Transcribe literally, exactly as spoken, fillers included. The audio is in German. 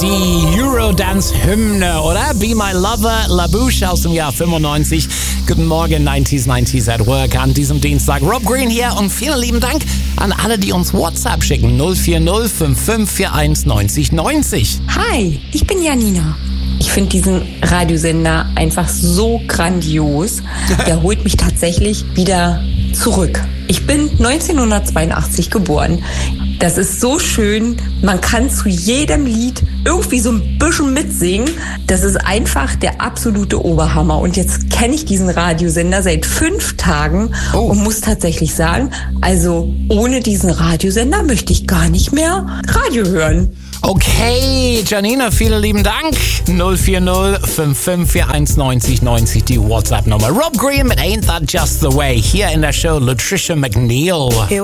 die Eurodance-Hymne, oder? Be My Lover, La Bouche aus dem Jahr fünfundneunzig. Guten Morgen, neunziger, neunziger at Work an diesem Dienstag. Rob Green hier und vielen lieben Dank an alle, die uns WhatsApp schicken. null vier null fünf fünf vier eins neun null neun null. Hi, ich bin Janina. Ich finde diesen Radiosender einfach so grandios. Der holt mich tatsächlich wieder zurück. Ich bin neunzehnhundertzweiundachtzig geboren. Das ist so schön. Man kann zu jedem Lied irgendwie so ein bisschen mitsingen. Das ist einfach der absolute Oberhammer. Und jetzt kenne ich diesen Radiosender seit fünf Tagen oh. und muss tatsächlich sagen, also ohne diesen Radiosender möchte ich gar nicht mehr Radio hören. Okay, Janina, vielen lieben Dank. null vier null fünf fünf vier eins neun null neun null, die WhatsApp-Nummer. Rob Green mit Ain't That Just The Way. Hier in der Show Latricia McNeil.